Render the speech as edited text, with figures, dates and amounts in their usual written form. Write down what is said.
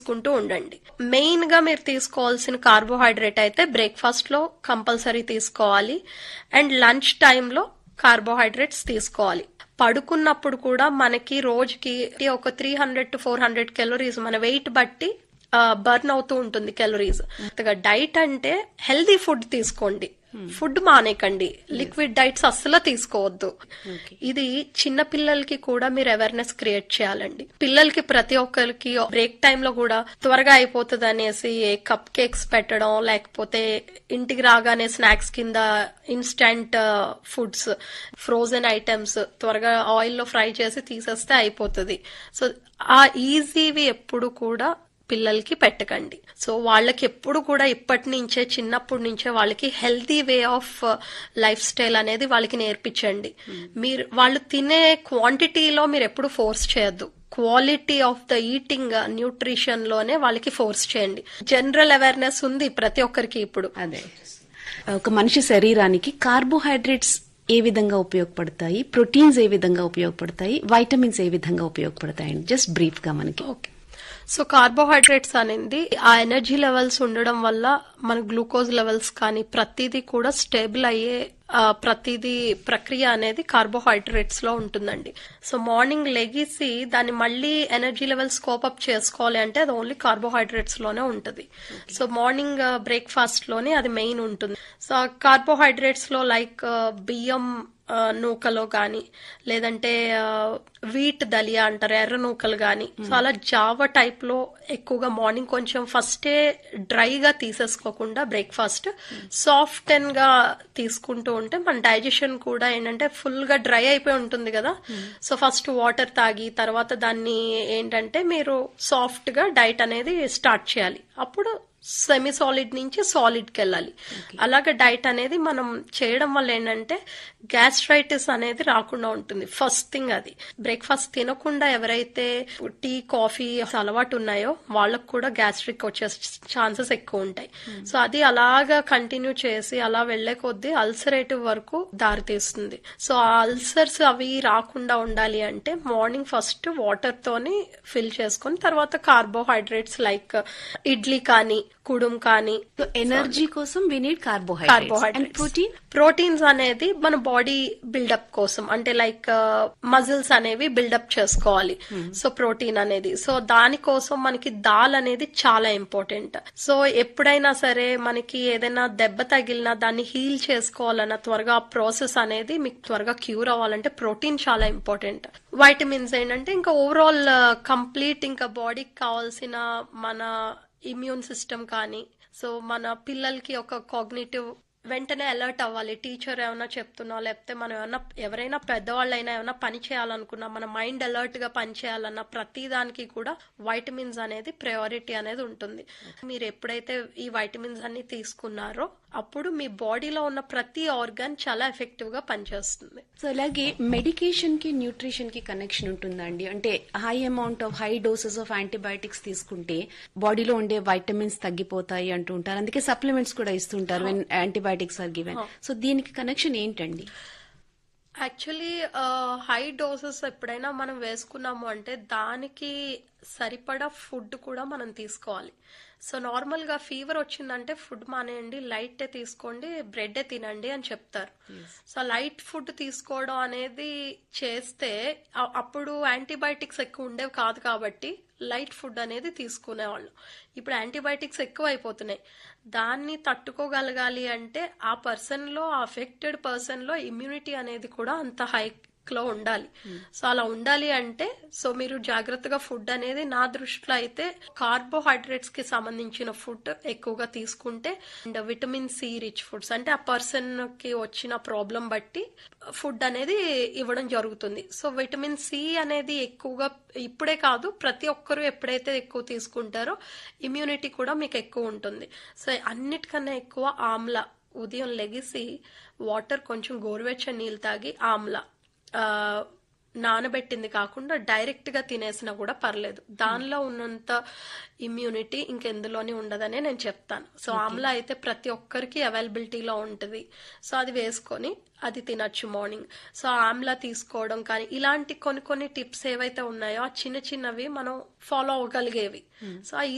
తీసుకుంటూ ఉండండి. మెయిన్ గా మీరు తీసుకోవాల్సిన కార్బోహైడ్రేట్ అయితే బ్రేక్ఫాస్ట్ లో కంపల్సరీ తీసుకోవాలి అండ్ లంచ్ టైంలో కార్బోహైడ్రేట్స్ తీసుకోవాలి. పడుకున్నప్పుడు కూడా మనకి రోజుకి ఒక 300 to 400 క్యాలరీస్ మన వెయిట్ బట్టి బర్న్ అవుతూ ఉంటుంది క్యాలరీస్. డైట్ అంటే హెల్దీ ఫుడ్ తీసుకోండి, ఫుడ్ మానేకండి, లిక్విడ్ డైట్స్ అస్సలు తీసుకోవద్దు. ఇది చిన్న పిల్లలకి కూడా మీరు అవేర్నెస్ క్రియేట్ చేయాలండి. పిల్లలకి ప్రతి ఒక్కరికి బ్రేక్ టైమ్ లో కూడా త్వరగా అయిపోతుంది అనేసి కప్ కేక్స్ పెట్టడం, లేకపోతే ఇంటికి రాగానే స్నాక్స్ కింద ఇన్స్టంట్ ఫుడ్స్, ఫ్రోజన్ ఐటమ్స్ త్వరగా ఆయిల్ లో ఫ్రై చేసి తీసేస్తే అయిపోతుంది. సో ఆ ఈజీవి ఎప్పుడు కూడా పిల్లలకి పెట్టకండి. సో వాళ్ళకి ఎప్పుడు కూడా ఇప్పటి నుంచే చిన్నప్పటి నుంచే వాళ్ళకి healthy way of life style అనేది వాళ్ళకి నేర్పించండి. మీరు వాళ్ళు తినే క్వాంటిటీలో మీరు ఎప్పుడు ఫోర్స్ చేయొద్దు, quality of the eating nutrition లోనే వాళ్ళకి ఫోర్స్ చేయండి. జనరల్ అవేర్నెస్ ఉంది ప్రతి ఒక్కరికి ఇప్పుడు. అదే ఒక మనిషి శరీరానికి కార్బోహైడ్రేట్స్ ఏ విధంగా ఉపయోగపడతాయి, ప్రోటీన్స్ ఏ విధంగా ఉపయోగపడతాయి, వైటమిన్స్ ఏ విధంగా ఉపయోగపడతాయి, జస్ట్ బ్రీఫ్ గా మనకి. ఓకే, సో కార్బోహైడ్రేట్స్ అనేది ఆ ఎనర్జీ లెవెల్స్ ఉండడం వల్ల మన గ్లూకోజ్ లెవెల్స్ కానీ ప్రతిదీ కూడా స్టేబుల్ అయ్యే ప్రతిదీ ప్రక్రియ అనేది కార్బోహైడ్రేట్స్ లో ఉంటుందండి. సో మార్నింగ్ లెగిసి దాన్ని మళ్ళీ ఎనర్జీ లెవెల్స్ కోపప్ చేసుకోవాలి అంటే అది ఓన్లీ కార్బోహైడ్రేట్స్ లోనే ఉంటుంది. సో మార్నింగ్ బ్రేక్ఫాస్ట్ లోనే అది మెయిన్ ఉంటుంది. సో కార్బోహైడ్రేట్స్ లో లైక్ బియ్యం నూకలో గాని, లేదంటే వీట్ దలియా అంటారు, ఎర్ర నూకలు గాని, సో అలా జావ టైప్ లో ఎక్కువగా మార్నింగ్ కొంచెం ఫస్టే డ్రైగా తీసేసుకోకుండా బ్రేక్ఫాస్ట్ సాఫ్ట్ అండ్ గా తీసుకుంటూ ఉంటే మన డైజెషన్ కూడా ఏంటంటే ఫుల్ గా డ్రై అయిపోయి ఉంటుంది కదా. సో ఫస్ట్ వాటర్ తాగి తర్వాత దాన్ని ఏంటంటే మీరు సాఫ్ట్ గా డైట్ అనేది స్టార్ట్ చేయాలి. అప్పుడు సెమీ సాలిడ్ నుంచి సాలిడ్ కి వెళ్ళాలి. అలాగే డైట్ అనేది మనం చేయడం వల్ల ఏంటంటే గ్యాస్ట్రైటిస్ అనేది రాకుండా ఉంటుంది. ఫస్ట్ థింగ్ అది. బ్రేక్ఫాస్ట్ తినకుండా ఎవరైతే టీ కాఫీ అలవాటు ఉన్నాయో వాళ్ళకు కూడా గ్యాస్ట్రిక్ వచ్చే ఛాన్సెస్ ఎక్కువ ఉంటాయి. సో అది అలాగా కంటిన్యూ చేసి అలా వెళ్లే కొద్దీ అల్సరేటివ్ వరకు దారితీస్తుంది. సో ఆ అల్సర్స్ అవి రాకుండా ఉండాలి అంటే మార్నింగ్ ఫస్ట్ వాటర్ తోని ఫిల్ చేసుకొని తర్వాత కార్బోహైడ్రేట్స్ లైక్ ఇడ్లీ కానీ కుడుం కానీ. ఎనర్జీ కోసం వి నీడ్ కార్బోహైడ్రేట్స్. ప్రోటీన్స్ అనేది మన బాడీ బిల్డప్ కోసం, అంటే లైక్ మజిల్స్ అనేవి బిల్డప్ చేసుకోవాలి. సో ప్రోటీన్ అనేది, సో దానికోసం మనకి దాల్ అనేది చాలా ఇంపార్టెంట్. సో ఎప్పుడైనా సరే మనకి ఏదైనా దెబ్బ తగిలినా దాన్ని హీల్ చేసుకోవాలన్నా త్వరగా ఆ ప్రాసెస్ అనేది మీకు త్వరగా క్యూర్ అవ్వాలంటే ప్రోటీన్ చాలా ఇంపార్టెంట్. వైటమిన్స్ ఏంటంటే ఇంకా ఓవరాల్ కంప్లీట్ ఇంకా బాడీకి కావాల్సిన మన ఇమ్యూన్ సిస్టమ్ కానీ, సో మన పిల్లలకి ఒక కాగ్నిటివ్ వెంటనే అలర్ట్ అవ్వాలి. టీచర్ ఏమైనా చెప్తున్నా, లేకపోతే మనం ఎవరైనా పెద్దవాళ్ళైనా ఏమైనా పని చేయాలనుకున్నా, మన మైండ్ అలర్ట్ గా పని చేయాలన్నా ప్రతి దానికి కూడా వైటమిన్స్ అనేది ప్రయారిటీ అనేది ఉంటుంది. మీరు ఎప్పుడైతే ఈ వైటమిన్స్ అన్ని తీసుకున్నారో అప్పుడు మీ బాడీలో ఉన్న ప్రతి ఆర్గాన్ చాలా ఎఫెక్టివ్ గా పనిచేస్తుంది. సో అలాగే మెడికేషన్ కి న్యూట్రిషన్ కి కనెక్షన్ ఉంటుందా అండి? అంటే హై డోసెస్ ఆఫ్ యాంటీబయాటిక్స్ తీసుకుంటే బాడీలో ఉండే వైటమిన్స్ తగ్గిపోతాయి అంటూ ఉంటారు, అందుకే సప్లిమెంట్స్ కూడా ఇస్తుంటారు when antibiotics are given. So దీనికి కనెక్షన్ ఏంటండి? యాక్చువల్లీ హై డోసెస్ ఎప్పుడైనా మనం వేసుకున్నాము అంటే దానికి సరిపడా ఫుడ్ కూడా మనం తీసుకోవాలి. సో నార్మల్ గా ఫీవర్ వచ్చిందంటే ఫుడ్ మానేయండి, లైట్ తీసుకోండి, బ్రెడ్ తినండి అని చెప్తారు. సో లైట్ ఫుడ్ తీసుకోవడం అనేది చేస్తే అప్పుడు యాంటీబయాటిక్స్ ఎక్కువ ఉండేవి కాదు కాబట్టి లైట్ ఫుడ్ అనేది తీసుకునేవాళ్ళు. ఇప్పుడు యాంటీబయాటిక్స్ ఎక్కువ అయిపోతున్నాయి. దాన్ని తట్టుకోగలగాలి అంటే ఆ పర్సన్ లో, ఆ అఫెక్టెడ్ పర్సన్ లో ఇమ్యూనిటీ అనేది కూడా అంత హై లో ఉండాలి. సో అలా ఉండాలి అంటే సో మీరు జాగ్రత్తగా ఫుడ్ అనేది, నా దృష్టిలో అయితే కార్బోహైడ్రేట్స్ కి సంబంధించిన ఫుడ్ ఎక్కువగా తీసుకుంటే and vitamin C rich foods, అంటే ఆ పర్సన్ కి వచ్చిన ప్రాబ్లం బట్టి ఫుడ్ అనేది ఇవ్వడం జరుగుతుంది. సో విటమిన్ సి అనేది ఎక్కువగా ఇప్పుడే కాదు ప్రతి ఒక్కరూ ఎప్పుడైతే ఎక్కువ తీసుకుంటారో ఇమ్యూనిటీ కూడా మీకు ఎక్కువ ఉంటుంది. సో అన్నిటికన్నా ఎక్కువ ఆమ్లా, ఉదయం లెగిసి వాటర్ కొంచెం గోరువెచ్చని నీళ్ళు తాగి ఆమ్లా నానబెట్టింది కాకుండా డైరెక్ట్ గా తినేసినా కూడా పర్లేదు. దానిలో ఉన్నంత ఇమ్యూనిటీ ఇంకెందులోని ఉండదనే నేను చెప్తాను. సో ఆమ్లా అయితే ప్రతి ఒక్కరికి అవైలబిలిటీలో ఉంటుంది. సో అది వేసుకొని అది తినచ్చు మార్నింగ్. సో ఆమ్లా తీసుకోవడం కానీ ఇలాంటి కొన్ని టిప్స్ ఏవైతే ఉన్నాయో ఆ చిన్న చిన్నవి మనం ఫాలో అవ్వగలిగేవి. సో